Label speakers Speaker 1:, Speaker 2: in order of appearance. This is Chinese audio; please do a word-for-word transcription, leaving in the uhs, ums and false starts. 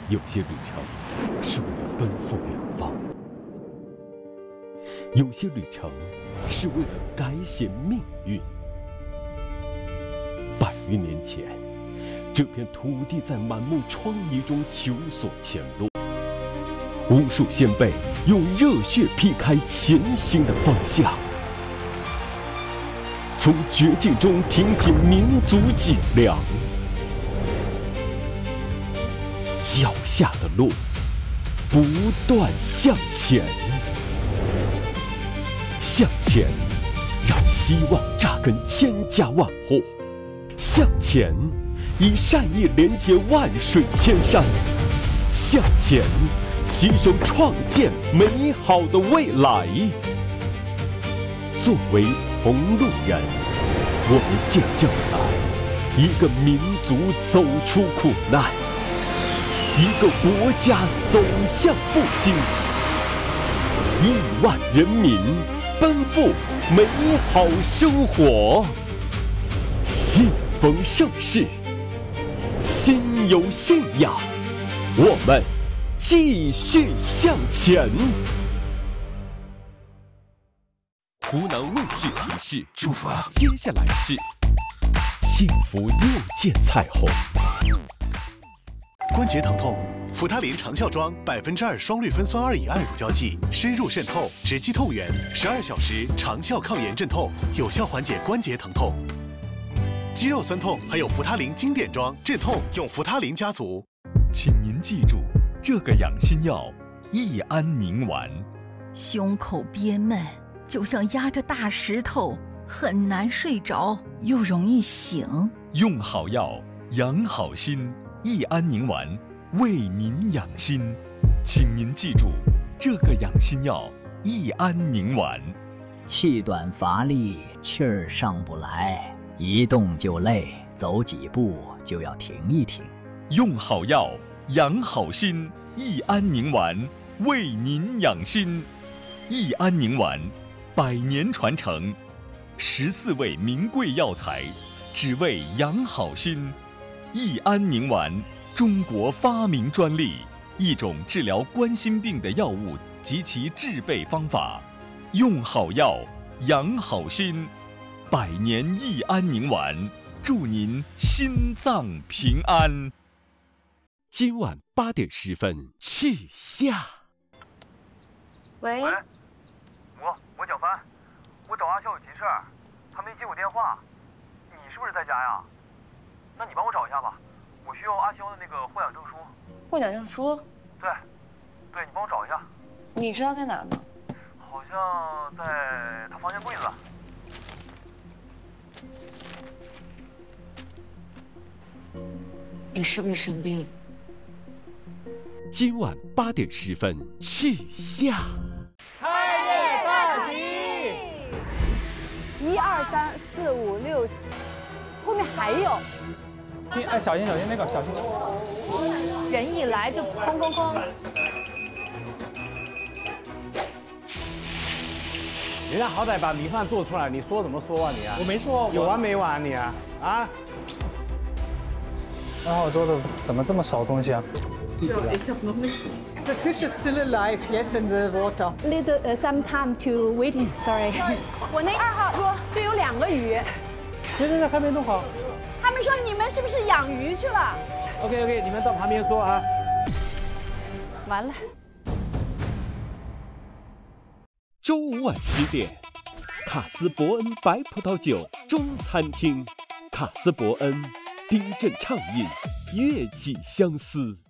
Speaker 1: 有些旅程是为了奔赴远方，有些旅程是为了改写命运。百余年前，这片土地在满目疮痍中求索前路，无数先辈用热血劈开前行的方向，从绝境中挺起民族脊梁。脚下的路不断向前，向前，让希望扎根千家万户；向前，以善意连接万水千山；向前，携手创建美好的未来。作为同路人，我们见证了一个民族走出苦难，一个国家走向复兴，亿万人民奔赴美好生活。信逢盛世，心有信仰，我们继续向前。湖南卫视提示：
Speaker 2: 祝福啊！
Speaker 1: 接下来是幸福又见彩虹。
Speaker 2: 关节疼痛，扶他林长效妆百分之二双氯芬酸二乙胺乳胶剂，深入渗透，直击痛源，十二小时长效抗炎镇痛，有效缓解关节疼痛。肌肉酸痛还有扶他林经典装镇痛，用扶他林家族。
Speaker 3: 请您记住这个养心药：益安宁丸。
Speaker 4: 胸口憋闷，就像压着大石头，很难睡着，又容易醒。
Speaker 3: 用好药，养好心。益安宁丸为您养心，请您记住这个养心药：益安宁丸。
Speaker 5: 气短乏力，气儿上不来，一动就累，走几步就要停一停。
Speaker 3: 用好药，养好心。益安宁丸为您养心。益安宁丸，百年传承，十四味名贵药材，只为养好心。益安宁丸，中国发明专利，一种治疗冠心病的药物及其制备方法。用好药，养好心。百年益安宁丸，祝您心脏平安。
Speaker 1: 今晚八点十分，去下。
Speaker 6: 喂，
Speaker 7: 喂，我我蒋帆，我找阿笑有急事儿，他没接我电话，你是不是在家呀？那你帮我找一下吧，我需要阿肖的那个获奖证书。
Speaker 6: 获奖证书？
Speaker 7: 对，对你帮我找一下。
Speaker 6: 你知道在哪儿吗？
Speaker 7: 好像在他房间柜子。
Speaker 6: 你是不是生病？
Speaker 1: 今晚八点十分，去下。
Speaker 8: 开业大吉！
Speaker 9: 一二三四五六，后面还有。
Speaker 8: 哎，小心小心，那个小心。
Speaker 9: 人一来就哐哐哐。
Speaker 8: 人家好歹把米饭做出来，你说怎么说啊你啊？我没说，有完没完你啊？啊？然后我做的怎么这么少东西啊？
Speaker 10: The fish is still alive, yes, in the water.
Speaker 9: Little, uh, some time to waiting. Sorry. 我那二号说就有两个鱼。
Speaker 8: 别别别，还没弄好。
Speaker 9: 他们说你们是不是养鱼去了
Speaker 8: ？OK OK， 你们到旁边说啊。
Speaker 9: 完了。
Speaker 1: 周五晚十点，卡斯伯恩白葡萄酒中餐厅，卡斯伯恩冰镇畅饮，悦己相思。